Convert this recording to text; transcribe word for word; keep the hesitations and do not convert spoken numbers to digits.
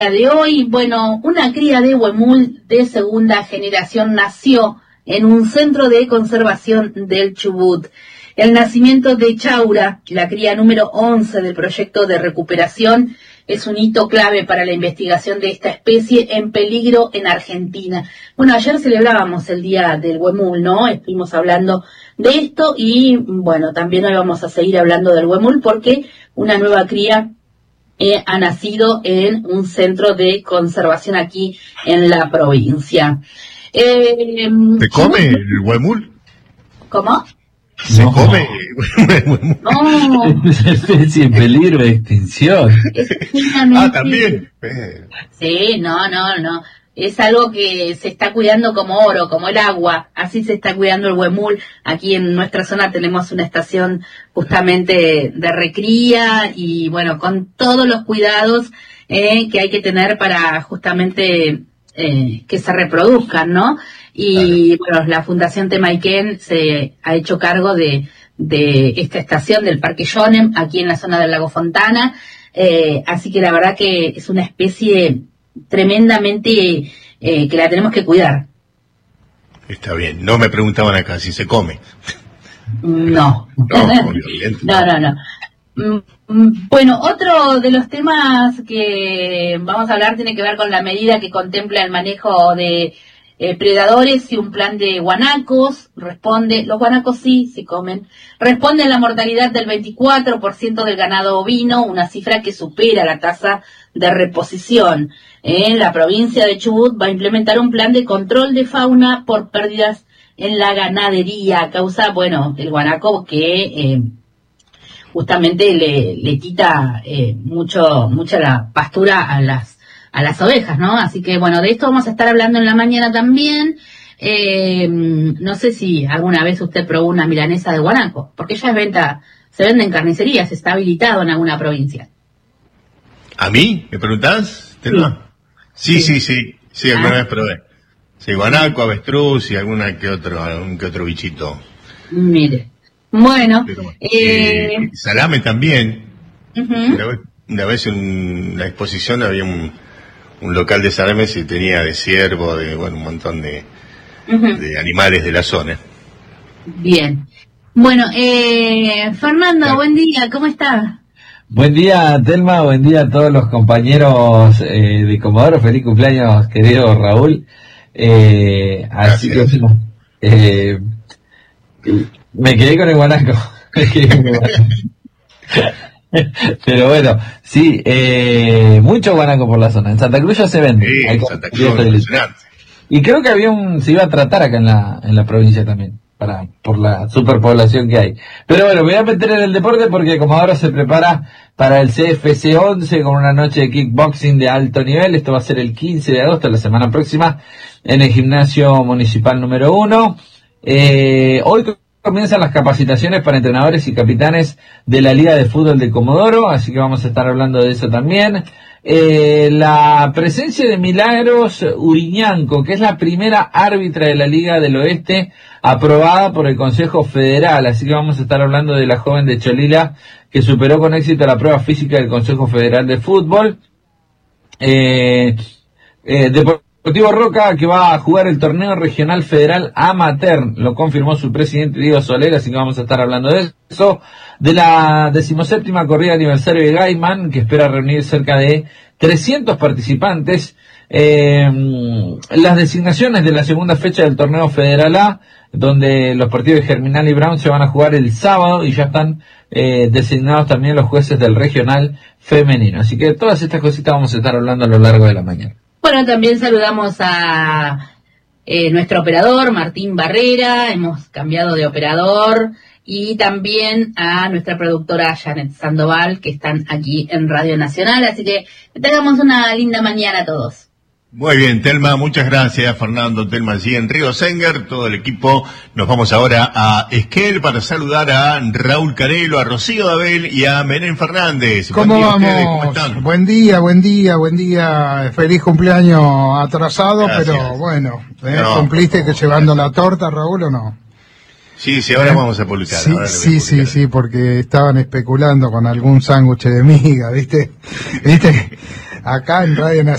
de hoy, bueno, una cría de huemul de segunda generación nació en un centro de conservación del Chubut. El nacimiento de Chaura, la cría número once del proyecto de recuperación, es un hito clave para la investigación de esta especie en peligro en Argentina. Bueno, ayer celebrábamos el Día del Huemul, ¿no? Estuvimos hablando de esto y, bueno, también hoy vamos a seguir hablando del huemul porque una nueva cría eh, ha nacido en un centro de conservación aquí en la provincia. Eh, ¿Se come el huemul? ¿Cómo? ¿Se No. come? No, Es una especie en peligro de extinción. es finamente- Ah, también. Eh, Sí, no, no, no. Es algo que se está cuidando como oro, como el agua. Así se está cuidando el huemul. Aquí en nuestra zona tenemos una estación justamente de recría y, bueno, con todos los cuidados eh, que hay que tener para justamente eh, que se reproduzcan, ¿no? Y, bueno, la Fundación Temaiken se ha hecho cargo de, de esta estación del Parque Yonem, aquí en la zona del Lago Fontana. Eh, así que la verdad que es una especie tremendamente eh, que la tenemos que cuidar. Está bien. No me preguntaban acá si se come. No. No, obviamente. no, no, no. Mm, mm, Bueno, otro de los temas que vamos a hablar tiene que ver con la medida que contempla el manejo de eh, predadores y un plan de guanacos. Responde, los guanacos sí se comen, responde a la mortalidad del veinticuatro por ciento del ganado ovino, una cifra que supera la tasa de reposición. En la provincia de Chubut va a implementar un plan de control de fauna por pérdidas en la ganadería, a causa, bueno, el guanaco que eh, justamente le, le quita eh, mucho, mucha la pastura a las a las ovejas, ¿no? Así que, bueno, de esto vamos a estar hablando en la mañana también. Eh, no sé si alguna vez usted probó una milanesa de guanaco, porque ya es venta, se vende en carnicerías, está habilitado en alguna provincia. ¿A mí? ¿Me preguntás? Telma? Sí, sí, sí. Sí, alguna Ah. vez probé. Sí, guanaco, avestruz y alguna que otro, algún que otro bichito. Mire. Bueno, Pero bueno. eh, Eh, salame también. ujú. Una vez, una vez en la exposición había un, un local de salames y tenía de ciervo, de bueno, un montón de, Ujú. de animales de la zona. Bien. Bueno, eh, Fernando, Claro. buen día, ¿cómo estás? Buen día, Telma, buen día a todos los compañeros eh, de Comodoro. Feliz cumpleaños, querido Raúl. Eh, así Gracias. que, bueno, eh, me quedé con el guanaco. Me quedé con el guanaco. Pero bueno, sí, eh, mucho guanaco por la zona. En Santa Cruz ya se vende. Sí, Hay en Santa Cruz, cortes de leche. impresionante. Y creo que había un, se iba a tratar acá en la, en la provincia también, para, por la superpoblación que hay. Pero bueno, me voy a meter en el deporte porque como ahora se prepara para el C F C once con una noche de kickboxing de alto nivel. Esto va a ser el quince de agosto, la semana próxima, en el gimnasio municipal número uno. Eh, hoy comienzan las capacitaciones para entrenadores y capitanes de la Liga de Fútbol de Comodoro, así que vamos a estar hablando de eso también. Eh, la presencia de Milagros Uriñanco, que es la primera árbitra de la Liga del Oeste aprobada por el Consejo Federal, así que vamos a estar hablando de la joven de Cholila que superó con éxito la prueba física del Consejo Federal de Fútbol. Eh, eh, Deportivo Roca, que va a jugar el torneo regional federal amateur, lo confirmó su presidente Diego Soler, así que vamos a estar hablando de eso. De la decimoséptima corrida aniversario de Gaiman, que espera reunir cerca de trescientos participantes. Eh, las designaciones de la segunda fecha del torneo Federal A, donde los partidos de Germinal y Brown se van a jugar el sábado y ya están eh, designados también los jueces del regional femenino. Así que de todas estas cositas vamos a estar hablando a lo largo de la mañana. Bueno, también saludamos a eh, nuestro operador, Martín Barrera, hemos cambiado de operador, y también a nuestra productora Janet Sandoval, que están aquí en Radio Nacional, así que que tengamos una linda mañana a todos. Muy bien, Telma, muchas gracias, Fernando. Telma allí en Río Senger, todo el equipo. Nos vamos ahora a Esquel para saludar a Raúl Carelo, a Rocío Dabel y a Menem Fernández. ¿Cómo Buen día a vamos? ustedes, ¿cómo están? Buen día, buen día, buen día. Feliz cumpleaños atrasado, Gracias. pero bueno, ¿eh? No, ¿Cumpliste por que favor. llevando la torta, Raúl, o no? Sí, sí, ahora vamos a publicar. Sí, ahora lo voy a sí, sí, publicar. sí, porque estaban especulando con algún sándwich de miga, ¿viste? ¿Viste? acá en Radio Nacional.